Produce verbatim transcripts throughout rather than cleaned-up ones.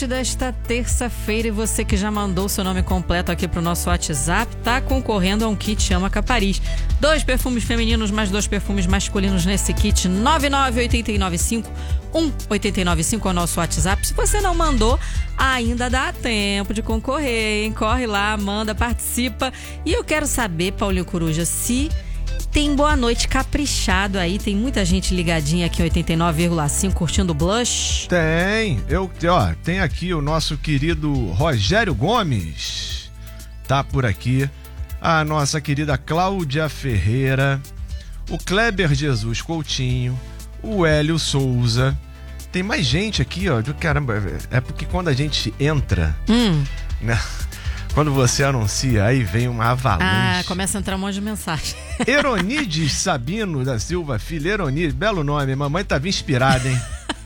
noite desta terça-feira e você que já mandou seu nome completo aqui pro nosso WhatsApp tá concorrendo a um kit Ama Capariz. Dois perfumes femininos mais dois perfumes masculinos nesse kit. nove nove oito nove cinco um oito nove cinco é o nosso WhatsApp. Se você não mandou, ainda dá tempo de concorrer, hein? Corre lá, manda, participa. E eu quero saber, Paulinho Coruja, se tem boa noite caprichado aí. Tem muita gente ligadinha aqui em oitenta e nove vírgula cinco curtindo o Blush. Tem, eu, ó, tem aqui o nosso querido Rogério Gomes, tá por aqui. A nossa querida Cláudia Ferreira, o Kleber Jesus Coutinho, o Hélio Souza. Tem mais gente aqui, ó. Caramba, é porque quando a gente entra, Hum. né? Quando você anuncia, aí vem uma avalanche. Ah, começa a entrar um monte de mensagem. Eronides Sabino da Silva Filho. Eronides, belo nome. Mamãe tava inspirada, hein?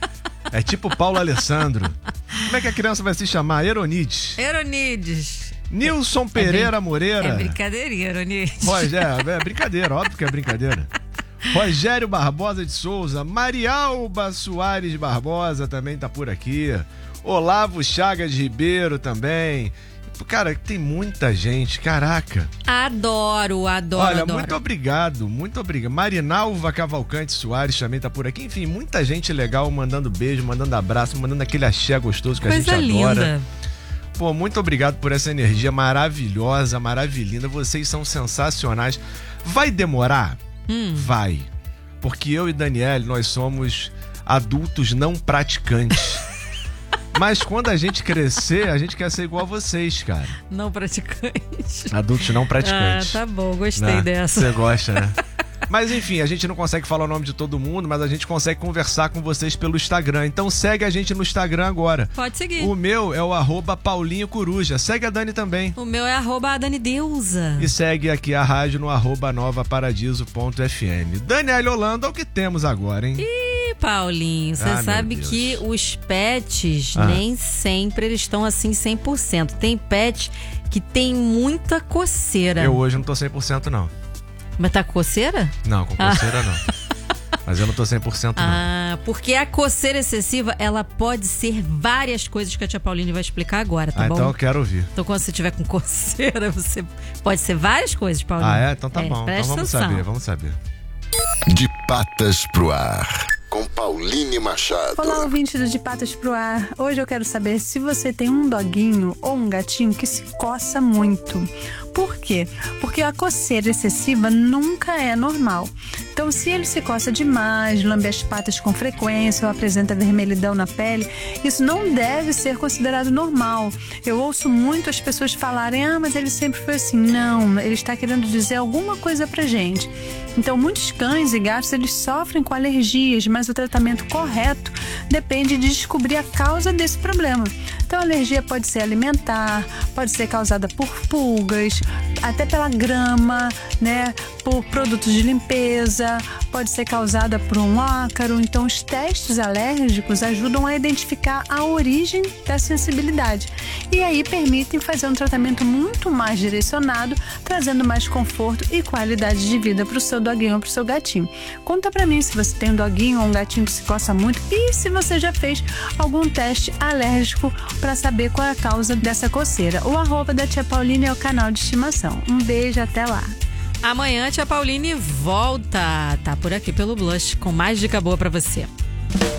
É tipo Paulo Alessandro. Como é que a criança vai se chamar? Eronides. Eronides. Nilson é, Pereira é Moreira. É brincadeirinha, Eronides. Rogério, é brincadeira, óbvio que é brincadeira. Rogério Barbosa de Souza. Marialba Soares Barbosa também tá por aqui. Olavo Chagas Ribeiro também. Cara, tem muita gente, caraca. Adoro, adoro, Olha, adoro. muito obrigado, muito obrigado. Marinalva Cavalcante Soares também tá por aqui. Enfim, muita gente legal mandando beijo, mandando abraço, mandando aquele axé gostoso que Coisa a gente linda. adora. Pô, muito obrigado por essa energia maravilhosa, maravilhosa. Vocês são sensacionais. Vai demorar? Hum. Vai. Porque eu e Daniele, nós somos adultos não praticantes. Mas quando a gente crescer, a gente quer ser igual a vocês, cara. Não praticante. Adultos não praticantes. Ah, tá bom, gostei Né? dessa. Você gosta, né? Mas enfim, a gente não consegue falar o nome de todo mundo, mas a gente consegue conversar com vocês pelo Instagram. Então segue a gente no Instagram agora. Pode seguir. O meu é o arroba Paulinho Coruja. Segue a Dani também. O meu é arroba Dani Deusa. E segue aqui a rádio no arroba nova paradiso ponto f m. Daniela Holanda é o que temos agora, hein? Ih, Paulinho, você Ah, sabe meu Deus. que os pets Ah. nem sempre eles estão assim cem por cento. Tem pet que tem muita coceira. Eu hoje não tô cem por cento não. Mas tá com coceira? Não, com coceira não. Mas eu não tô cem por cento não. Ah, porque a coceira excessiva, ela pode ser várias coisas que a tia Pauline vai explicar agora, tá ah, bom? então eu quero ouvir. Então quando você tiver com coceira, você pode ser várias coisas, Paulinho. Ah, é? Então tá bom. Então presta vamos atenção. saber, vamos saber. De Patas pro Ar, com Pauline Machado. Olá, ouvinte do De Patas pro Ar. Hoje eu quero saber se você tem um doguinho ou um gatinho que se coça muito. Por quê? Porque a coceira excessiva nunca é normal. Então, se ele se coça demais, lambe as patas com frequência ou apresenta vermelhidão na pele, isso não deve ser considerado normal. Eu ouço muito as pessoas falarem, ah, mas ele sempre foi assim. Não, ele está querendo dizer alguma coisa pra gente. Então, muitos cães e gatos, eles sofrem com alergias, mas o tratamento correto depende de descobrir a causa desse problema. Então, a alergia pode ser alimentar, pode ser causada por pulgas, até pela grama, né, por produtos de limpeza, pode ser causada por um ácaro. Então, os testes alérgicos ajudam a identificar a origem da sensibilidade e aí permitem fazer um tratamento muito mais direcionado, trazendo mais conforto e qualidade de vida para o seu doguinho ou para o seu gatinho. Conta pra mim se você tem um doguinho ou um gatinho que se coça muito e se você já fez algum teste alérgico para saber qual é a causa dessa coceira. O arroba da tia Pauline é o canal de estimação. Um beijo, até lá. Amanhã a tia Pauline volta. Tá por aqui pelo Blush com mais dica boa pra você.